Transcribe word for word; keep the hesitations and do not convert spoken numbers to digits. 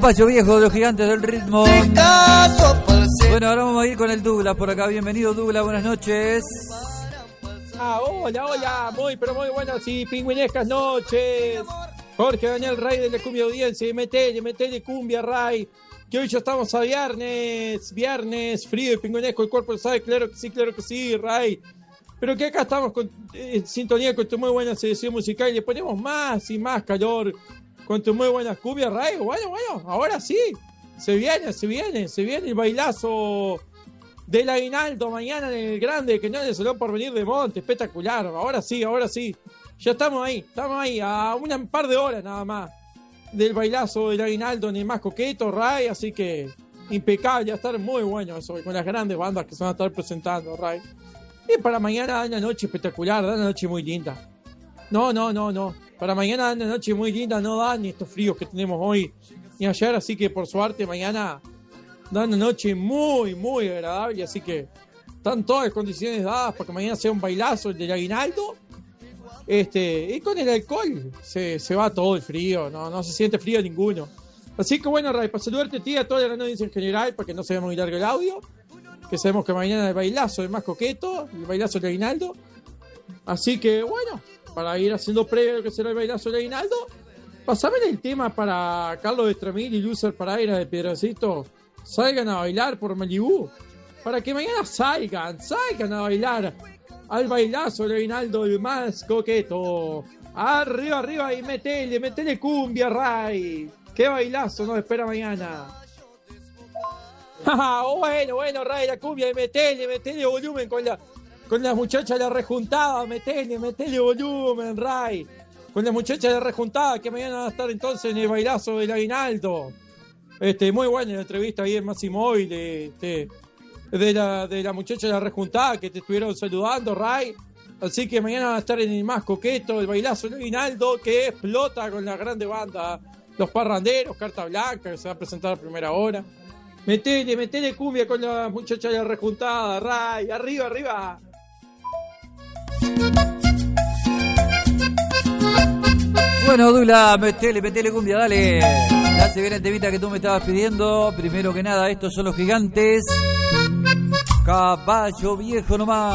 Caballo Viejo de los Gigantes del Ritmo. Bueno, ahora vamos a ir con el Douglas por acá. Bienvenido, Douglas, buenas noches. Ah, hola, hola, muy pero muy buenas y pingüinescas noches. Jorge Daniel Ray de la Cumbia Audiencia, y metele, metele cumbia, Ray. Que hoy ya estamos a viernes, viernes, frío y pingüinesco, el cuerpo lo sabe, claro que sí, claro que sí, Ray. Pero que acá estamos con, eh, en sintonía con tu muy buena selección musical y le ponemos más y más calor con tu muy buenas cumbias, Ray. Bueno, bueno, ahora sí, se viene, se viene, se viene el bailazo del aguinaldo mañana en el Grande, que no le salió por venir de Monte, espectacular. Ahora sí, ahora sí, ya estamos ahí, estamos ahí, a una, un par de horas nada más del bailazo del aguinaldo en el más coqueto, Ray, así que impecable, va a estar muy bueno eso, con las grandes bandas que se van a estar presentando, Ray. Y para mañana dan una noche espectacular, dan una noche muy linda. No, no, no, no, para mañana dan una noche muy linda, no dan ni estos fríos que tenemos hoy ni ayer, así que por suerte mañana dan una noche muy, muy agradable, así que están todas las condiciones dadas para que mañana sea un bailazo el del aguinaldo. Este, y con el alcohol se, se va todo el frío, no, no se siente frío ninguno. Así que bueno, Ray, para saludarte a ti, a toda la audiencia en general, para que no sea muy largo el audio, que sabemos que mañana el bailazo es más coqueto, el bailazo del aguinaldo. Así que bueno, para ir haciendo previo a lo que será el bailazo del aguinaldo, pasame el tema para Carlos de Tramil y Lucer Paraira de Piedracito, salgan a bailar por Malibú, para que mañana salgan, salgan a bailar al bailazo del aguinaldo el más coqueto. Arriba, arriba y metele, metele cumbia, Ray. Qué bailazo nos espera mañana. Bueno, bueno, Ray, la cumbia, y metele, metele volumen con la con las muchachas de la rejuntada, metele, metele volumen, Ray. Con las muchachas de la rejuntada que mañana van a estar entonces en el bailazo del aguinaldo. Este, muy buena la entrevista ahí en Máximo Móvil, este, de la, de la muchacha de la rejuntada que te estuvieron saludando, Ray. Así que mañana van a estar en el más coqueto, el bailazo del aguinaldo, que explota con la grande banda, los parranderos, Carta Blanca, que se va a presentar a primera hora. Metele, metele cumbia con la muchacha de la rejuntada, Ray, arriba, arriba. Bueno, Douglas, metele, metele cumbia, dale. Ya se viene el temita que tú me estabas pidiendo. Primero que nada, estos son los Gigantes. Caballo Viejo nomás.